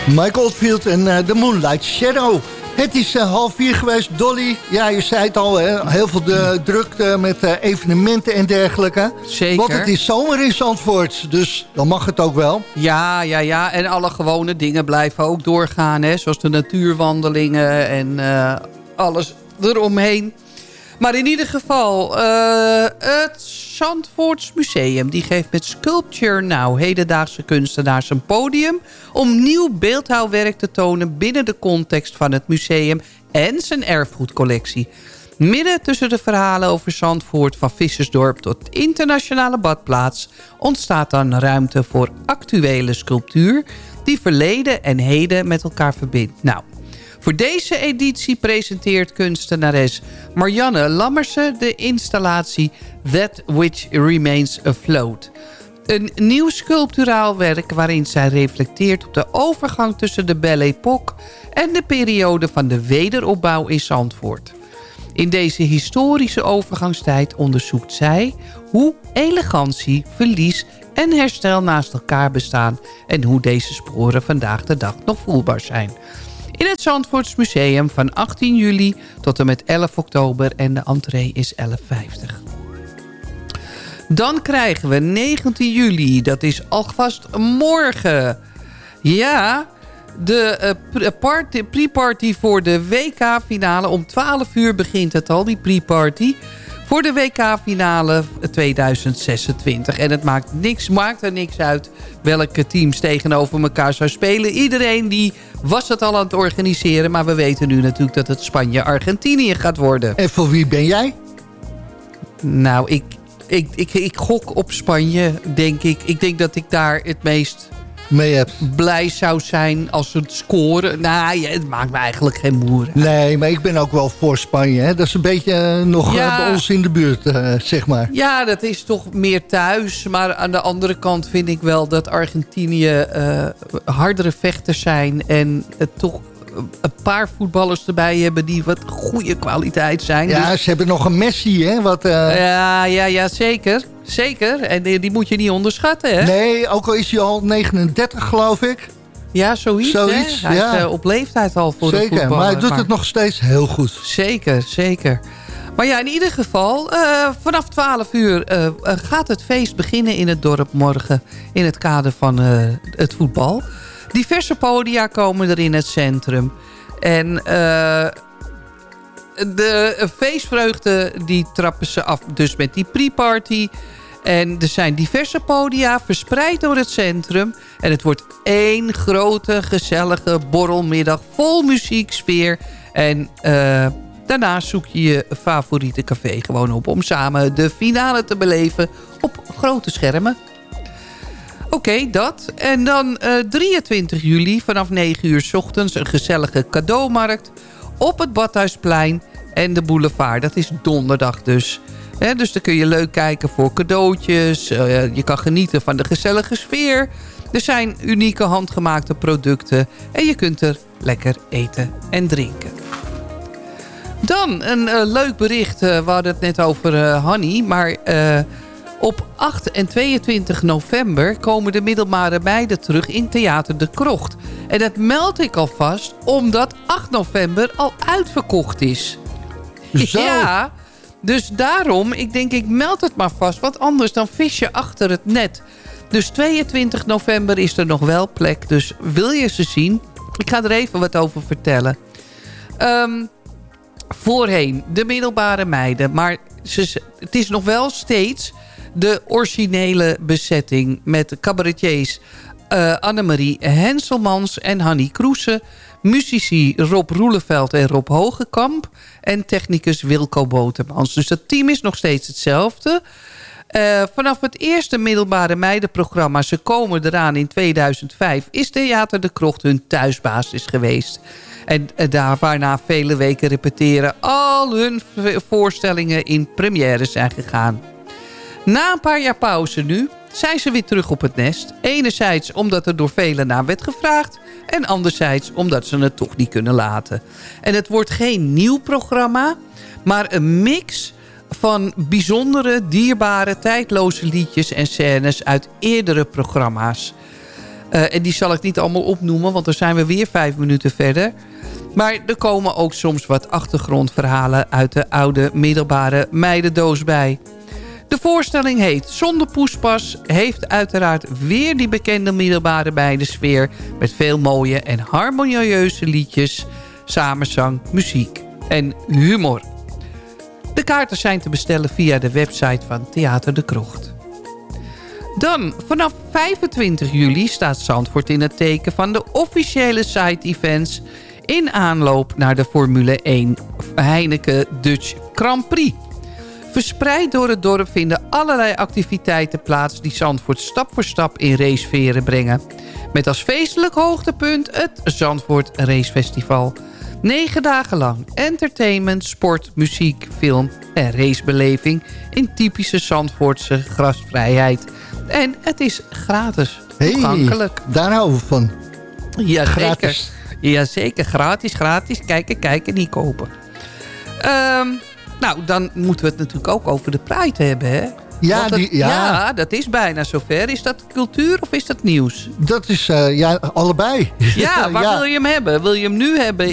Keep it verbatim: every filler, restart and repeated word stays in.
Mike Oldfield en uh, The Moonlight Shadow. Het is uh, half vier geweest, Dolly. Ja, je zei het al, hè? Heel veel de drukte met uh, evenementen en dergelijke. Zeker. Want het is zomer in Zandvoort, dus dan mag het ook wel. Ja, ja, ja. En alle gewone dingen blijven ook doorgaan, hè? Zoals de natuurwandelingen en uh, alles eromheen. Maar in ieder geval, uh, het Zandvoorts Museum die geeft met Sculpture Now hedendaagse kunstenaars een podium om nieuw beeldhouwwerk te tonen binnen de context van het museum en zijn erfgoedcollectie. Midden tussen de verhalen over Zandvoort van Vissersdorp tot internationale badplaats ontstaat dan ruimte voor actuele sculptuur die verleden en heden met elkaar verbindt. Nou, voor deze editie presenteert kunstenares Marianne Lammersen de installatie That Which Remains Afloat. Een nieuw sculpturaal werk waarin zij reflecteert op de overgang tussen de Belle Époque en de periode van de wederopbouw in Zandvoort. In deze historische overgangstijd onderzoekt zij hoe elegantie, verlies en herstel naast elkaar bestaan en hoe deze sporen vandaag de dag nog voelbaar zijn. In het Zandvoorts Museum van achttien juli tot en met elf oktober en de entree is elf vijftig. Dan krijgen we negentien juli, dat is alvast morgen. Ja, de uh, party, pre-party voor de W K-finale. Om twaalf uur begint het al, die pre-party. Voor de W K-finale tweeduizend zesentwintig. En het maakt, niks, maakt er niks uit welke teams tegenover elkaar zou spelen. Iedereen die was het al aan het organiseren. Maar we weten nu natuurlijk dat het Spanje-Argentinië gaat worden. En voor wie ben jij? Nou, ik, ik, ik, ik gok op Spanje, denk ik. Ik denk dat ik daar het meest mee hebt. Blij zou zijn als ze het scoren. Nou, ja, het maakt me eigenlijk geen moer. Nee, maar ik ben ook wel voor Spanje. Hè? Dat is een beetje uh, nog ja, uh, bij ons in de buurt, uh, zeg maar. Ja, dat is toch meer thuis. Maar aan de andere kant vind ik wel dat Argentinië uh, hardere vechters zijn. En uh, toch een paar voetballers erbij hebben die wat goede kwaliteit zijn. Ja, dus ze hebben nog een Messi, hè? Wat, uh... Ja, ja, ja, zeker. Zeker. En die, die moet je niet onderschatten, hè? Nee, ook al is hij al negenendertig, geloof ik. Ja, zoiets, zoiets hè? Hij ja. is uh, op leeftijd al voor zeker, de voetballer. maar hij doet maar... het nog steeds heel goed. Zeker, zeker. Maar ja, in ieder geval, uh, vanaf twaalf uur uh, uh, gaat het feest beginnen in het dorp morgen. In het kader van uh, het voetbal. Diverse podia komen er in het centrum. En uh, de feestvreugde die trappen ze af dus met die pre-party. En er zijn diverse podia verspreid door het centrum. En het wordt één grote gezellige borrelmiddag vol muziek, sfeer. En uh, daarna zoek je je favoriete café gewoon op om samen de finale te beleven op grote schermen. Oké, okay, dat. En dan uh, drieëntwintig juli vanaf negen uur 's ochtends een gezellige cadeaumarkt op het Badhuisplein en de boulevard. Dat is donderdag dus. He, dus dan kun je leuk kijken voor cadeautjes. Uh, je kan genieten van de gezellige sfeer. Er zijn unieke handgemaakte producten. En je kunt er lekker eten en drinken. Dan een uh, leuk bericht. Uh, we hadden het net over uh, Hanny. Maar uh, op acht en tweeëntwintig november komen de middelbare meiden terug in Theater de Krocht. En dat meld ik alvast omdat acht november al uitverkocht is. Zo. Ja, dus daarom, ik denk ik meld het maar vast. Want anders dan vis je achter het net. Dus tweeëntwintig november is er nog wel plek. Dus wil je ze zien? Ik ga er even wat over vertellen. Um, voorheen, de middelbare meiden. Maar ze, het is nog wel steeds de originele bezetting. Met cabaretiers uh, Annemarie Henselmans en Hanny Kroese. Muzici Rob Roeleveld en Rob Hogekamp. En technicus Wilco Botermans. Dus dat team is nog steeds hetzelfde. Uh, vanaf het eerste middelbare meidenprogramma Ze komen eraan in tweeduizend vijf... is Theater de Krocht hun thuisbasis geweest. En uh, daar waarna vele weken repeteren... al hun voorstellingen in première zijn gegaan. Na een paar jaar pauze nu zijn ze weer terug op het nest. Enerzijds omdat er door velen naar werd gevraagd... en anderzijds omdat ze het toch niet kunnen laten. En het wordt geen nieuw programma... maar een mix van bijzondere, dierbare, tijdloze liedjes en scènes uit eerdere programma's. Uh, en die zal ik niet allemaal opnoemen, want dan zijn we weer vijf minuten verder. Maar er komen ook soms wat achtergrondverhalen uit de oude middelbare meidendoos bij. De voorstelling heet Zonder Poespas, heeft uiteraard weer die bekende middelbare meidensfeer met veel mooie en harmonieuze liedjes, samenzang, muziek en humor. De kaarten zijn te bestellen via de website van Theater de Krocht. Dan, vanaf vijfentwintig juli staat Zandvoort in het teken van de officiële side-events in aanloop naar de Formule één Heineken Dutch Grand Prix. Verspreid door het dorp vinden allerlei activiteiten plaats die Zandvoort stap voor stap in raceveren brengen. Met als feestelijk hoogtepunt het Zandvoort Racefestival. Negen dagen lang entertainment, sport, muziek, film en racebeleving in typische Zandvoortse grasvrijheid. En het is gratis, toegankelijk. Hey, daar houden we van. Ja, gratis. Zeker. Ja, zeker. Gratis, gratis. Kijken, kijken, niet kopen. Um, nou, dan moeten we het natuurlijk ook over de Pride hebben, hè? Ja, het, die, ja. ja, dat is bijna zover. Is dat cultuur of is dat nieuws? Dat is uh, ja, allebei. Ja, waar ja. wil je hem hebben? Wil je hem nu hebben